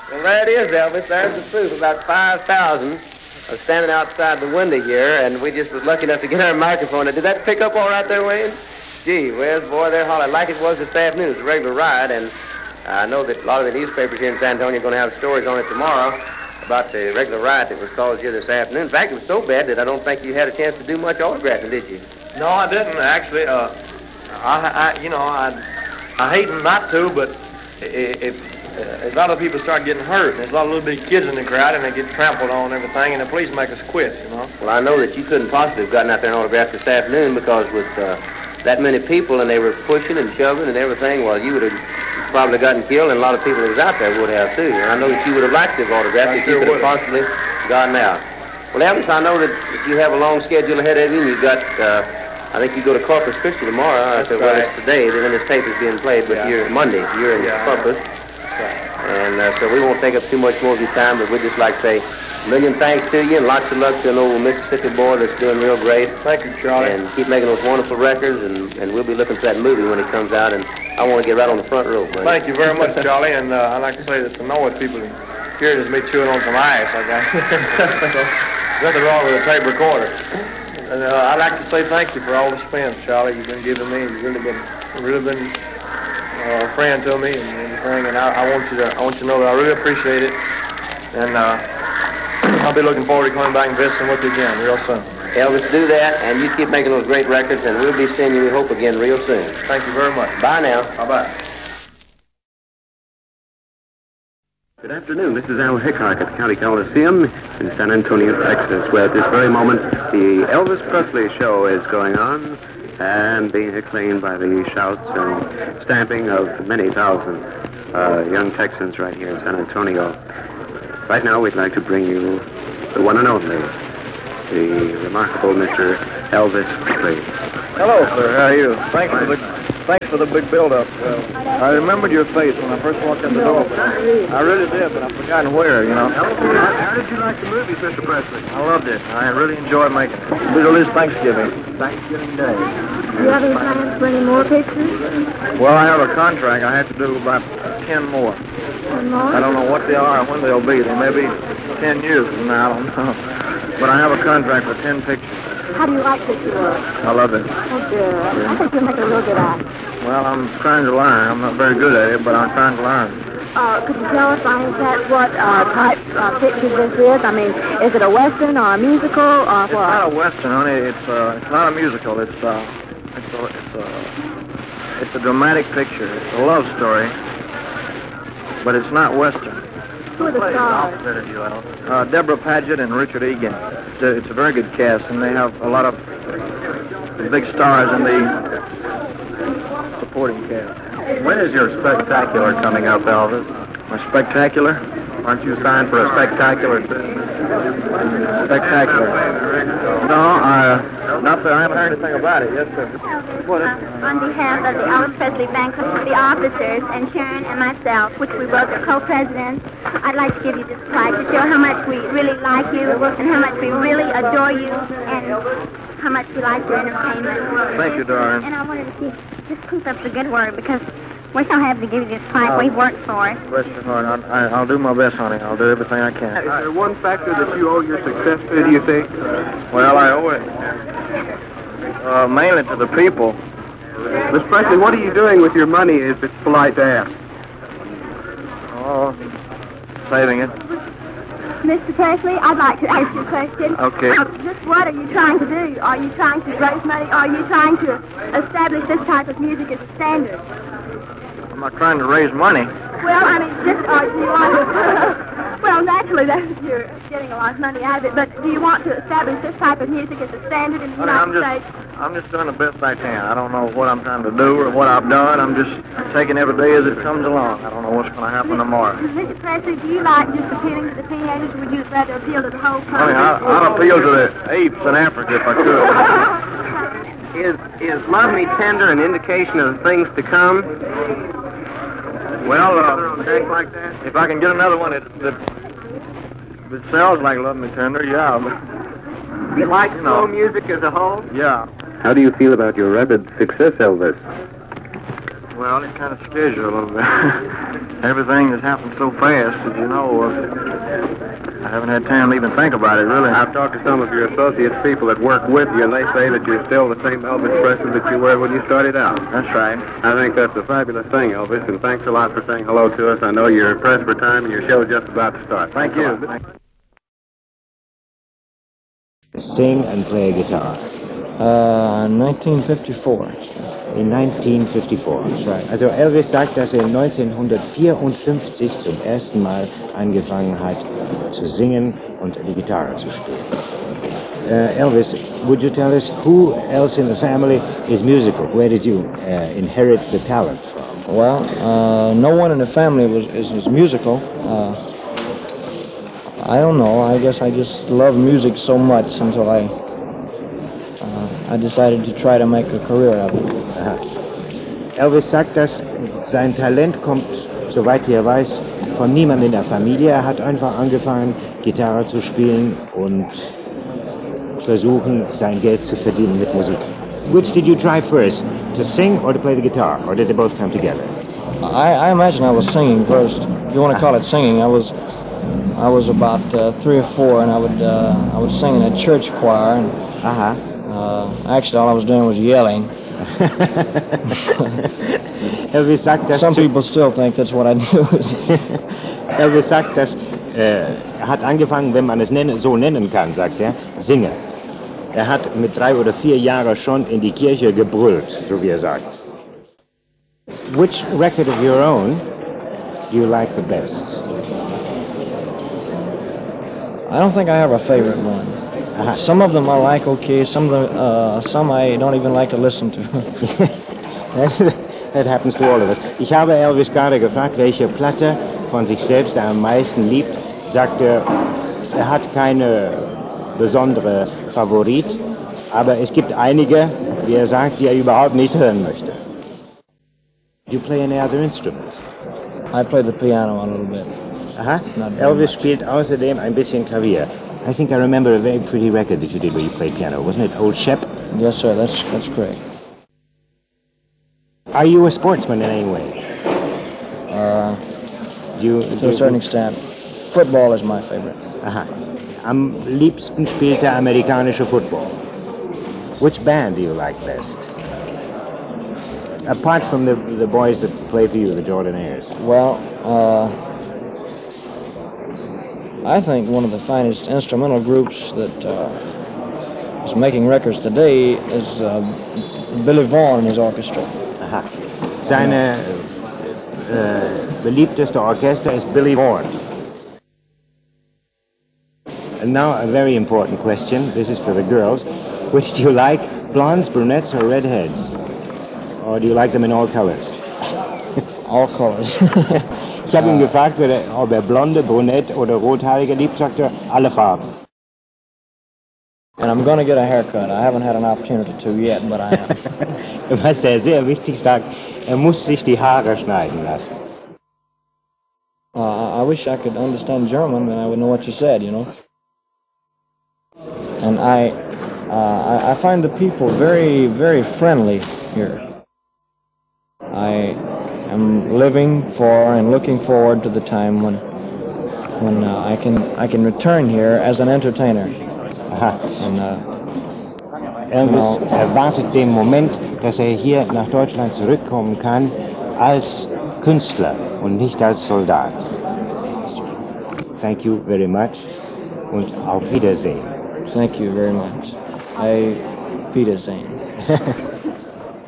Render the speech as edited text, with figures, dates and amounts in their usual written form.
Well, there it is, Elvis. There's the proof. About 5,000 are standing outside the window here, and we just was lucky enough to get our microphone. Did that pick up all right there, Wayne? Gee whiz, boy, they're hollering like it was this afternoon. It's a regular ride, and I know that a lot of the newspapers here in San Antonio are going to have stories on it tomorrow about the regular riot that was caused here this afternoon. In fact, it was so bad that I don't think you had a chance to do much autographing, did you? No, I didn't, actually. I hate not to, but if a lot of people start getting hurt, and there's a lot of little bitty kids in the crowd, and they get trampled on and everything, and the police make us quit, you know. Well, I know that you couldn't possibly have gotten out there and autographed this afternoon because with that many people and they were pushing and shoving and everything, well, you would have probably gotten killed, and a lot of people that was out there would have, too. And I know that you would have liked to have autographed if you could have possibly gotten out. Well, Elvis, I know that you have a long schedule ahead of you, and you've got, I think you go to Corpus Christi tomorrow. That's well, right. it's today, then this tape is being played, but you're Monday. You're in Corpus. And so we won't take up too much more of your time, but we'd just like to say a million thanks to you and lots of luck to an old Mississippi boy that's doing real great. Thank you, Charlie. And keep making those wonderful records, and we'll be looking for that movie when it comes out, and I want to get right on the front row, buddy. Thank you very much, Charlie, and I'd like to say that to know what people here is me chewing on some ice. Nothing wrong with a tape recorder. And I'd like to say thank you for all the spins, Charlie, you've been giving me. You've really been a friend to me and everything, and I want you to know that I really appreciate it, and I'll be looking forward to coming back and visiting with you again real soon. Elvis, do that, and you keep making those great records, and we'll be seeing you, we hope, again real soon. Thank you very much. Bye now. Bye-bye. Good afternoon. This is Al Hickok at the County Coliseum in San Antonio, Texas, where at this very moment the Elvis Presley show is going on and being acclaimed by the shouts and stamping of many thousand young Texans right here in San Antonio. Right now, we'd like to bring you the one and only, the remarkable Mr. Elvis Presley. Hello, sir. How are you? Thanks for the big build-up. I remembered your face when I first walked in the door. I really did, but I've forgotten where, you know. How did you like the movie, Mr. Presley? I loved it. I really enjoyed making it. It is Thanksgiving. Thanksgiving Day. Do you have any plans for any more pictures? Well, I have a contract. I have to do about 10 more. 10 more? I don't know what they are or when they'll be. They may be 10 years from now. I don't know. But I have a contract for 10 pictures. How do you like picture work? I love it. Oh, dear. I think you'll make a real good actor. Well, I'm trying to learn. I'm not very good at it, but I'm trying to learn. Could you tell us by any chance what type of picture this is? I mean, is it a Western or a musical or what? It's not a Western, honey. It's not a musical. It's a dramatic picture. It's a love story, but it's not Western. Who are the stars? Deborah Paget and Richard Egan. It's a very good cast, and they have a lot of big stars in the supporting cast. When is your spectacular coming up, Elvis? My spectacular? Aren't you signed for a spectacular? Spectacular. No, not that I haven't heard anything about it. Yes, sir. On behalf of the Elvis Presley Bank, the officers, and Sharon and myself, which we both are co-presidents, I'd like to give you this plaque to show how much we really like you and how much we really adore you and how much we like your entertainment. Thank you, darling. And I wanted to see, this proves up a good word because we're so happy to give you this plaque. We've worked for it. Bless your heart. I'll do my best, honey. I'll do everything I can. Is there one factor that you owe your success to, do you think? Well, I owe it mainly to the people. Miss Presley, what are you doing with your money, if it's polite to ask? Oh, saving it. Mr. Presley, I'd like to ask you a question. Okay. Just what are you trying to do? Are you trying to raise money? Are you trying to establish this type of music as a standard? I'm not trying to raise money. Well, I mean, do you want to... Well, naturally, you're getting a lot of money out of it, but do you want to establish this type of music as a standard in the United States? I'm just doing the best I can. I don't know what I'm trying to do or what I've done. I'm just taking every day as it comes along. I don't know what's going to happen tomorrow. Mr. Presley, do you like just appealing to the teenagers, or would you rather appeal to the whole country? I mean, I'll appeal to the apes in Africa if I could. Is Love Me Tender an indication of things to come? Well, like that. If I can get another one that sells like Love Me Tender, yeah. But, You like slow music as a whole? yeah. How do you feel about your rapid success, Elvis? Well, it kind of scares you a little bit. Everything has happened so fast, as you know. I haven't had time to even think about it, really. I've talked to some of your associates, people that work with you, and they say that you're still the same Elvis Presley that you were when you started out. That's right. I think that's a fabulous thing, Elvis, and thanks a lot for saying hello to us. I know you're pressed for time, and your show's just about to start. Thank you. Sing and play guitar. 1954. In 1954. That's right. Also Elvis sagt, dass 1954 zum ersten Mal angefangen hat zu singen und die Gitarre zu spielen. Elvis, would you tell us who else in the family is musical? Where did you inherit the talent from? Well, no one in the family is musical. I don't know. I guess I just love music so much until I decided to try to make a career of it. Elvis sagt, dass sein Talent kommt, soweit er weiß, von niemandem in der Familie. Er hat einfach angefangen, Gitarre zu spielen und versuchen, sein Geld zu verdienen mit Musik. Which did you try first, to sing or to play the guitar, or did they both come together? I imagine I was singing first. If you want to call it singing, I was about 3 or 4, and I would sing in a church choir. And, actually, all I was doing was yelling. Elvis sagt, dass some people still think that's what I do. Elvis sagt, dass er hat angefangen, wenn man es so nennen kann, sagt er, singen. Er hat mit 3 oder 4 Jahren schon in die Kirche gebrüllt, so wie er sagt. Which record of your own do you like the best? I don't think I have a favorite one. Some of them I like okay, some I don't even like to listen to. That happens to all of us. Ich habe Elvis gerade gefragt, welche Platte von sich selbst er am meisten liebt. Sagt er hat keine besondere Favorit, aber es gibt einige, wie er sagt, die er überhaupt nicht hören möchte. Do you play any other instrument? I play the piano a little bit. Elvis spielt außerdem ein bisschen Klavier. I think I remember a very pretty record that you did where you played piano. Wasn't it Old Shep? Yes, sir. That's great. Are you a sportsman in any way? To a certain extent. Football is my favorite. Am liebsten spielt er amerikanische Football. Which band do you like best? Apart from the boys that play for you, the Jordanaires. Well, I think one of the finest instrumental groups that is making records today is Billy Vaughn and his orchestra. Seine beliebteste Orchester is Billy Vaughn. And now a very important question. This is for the girls. Which do you like, blondes, brunettes, or redheads? Or do you like them in all colors? All colors. Ich habe ihn gefragt, ob er blonde, brunette oder rothaarige liebt, sagt er, alle Farben. And I'm going to get a haircut. I haven't had an opportunity to yet, but I am. Was er sehr wichtig sagt, er muss sich die Haare schneiden lassen. I wish I could understand German, then I would know what you said, you know. And I find the people very, very friendly here. I am living for and looking forward to the time when I can return here as an entertainer. Und Elvis erwartet den Moment, dass er hier nach Deutschland zurückkommen kann als Künstler und nicht als Soldat. Thank you very much und auf Wiedersehen. Thank you very much. Wiedersehen.